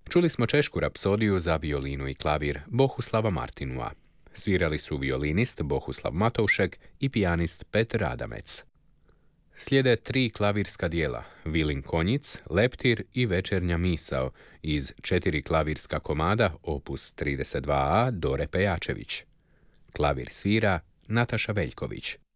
Čuli smo češku rapsodiju za violinu i klavir Bohuslava Martinua. Svirali su violinist Bohuslav Matoušek i pijanist Petar Adamec. Slijede 3 klavirska dijela, Vilin konjic, Leptir i Večernja misao iz 4 klavirska komada opus 32a Dore Pejačević. Klavir svira Nataša Veljković.